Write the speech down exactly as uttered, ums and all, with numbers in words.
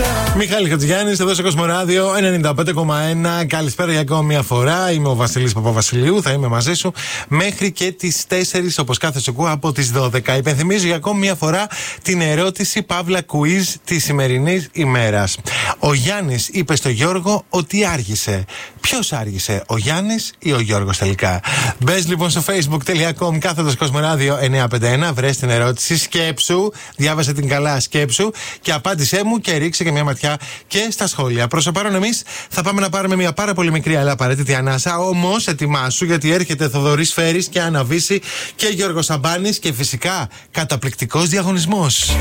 Μιχάλη Χατζηγιάννης, εδώ στο Κοσμοράδιο ενενήντα πέντε κόμμα ένα. Καλησπέρα για ακόμη μια φορά. Είμαι ο Βασίλης Παπαβασιλείου. Θα είμαι μαζί σου μέχρι και τις τέσσερις, όπως κάθε σουκού, από τις δώδεκα. Υπενθυμίζω για ακόμη μια φορά την ερώτηση Παύλα Quiz της σημερινής ημέρας. Ο Γιάννης είπε στο Γιώργο ότι άργησε. Ποιος άργησε, ο Γιάννης ή ο Γιώργος τελικά? Μπες λοιπόν στο facebook.com κάθετος Κοσμοράδιο εννιακόσια πενήντα ένα. Βρες την ερώτηση, σκέψου, διάβασε την καλά, σκέψου και απάντησέ μου και ρίξε και μια ματιά και στα σχόλια. Προς το παρόν, εμείς θα πάμε να πάρουμε μια πάρα πολύ μικρή αλλά απαραίτητη ανάσα. Όμως ετοιμάσου, γιατί έρχεται Θοδωρής Φέρης και Άννα Βύση και Γιώργος Σαμπάνης και φυσικά καταπληκτικός διαγωνισμός.